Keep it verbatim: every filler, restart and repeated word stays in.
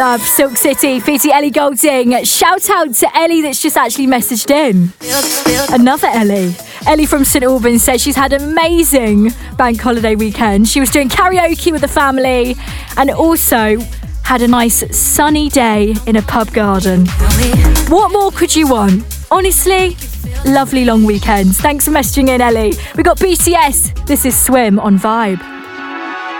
love, Silk City, featuring Ellie Goulding. Shout out to Ellie that's just actually messaged in. Another Ellie. Ellie from St Albans says she's had an amazing bank holiday weekend. She was doing karaoke with the family and also had a nice sunny day in a pub garden. What more could you want? Honestly, lovely long weekends. Thanks for messaging in, Ellie. We got B T S. This is Swim on Vibe.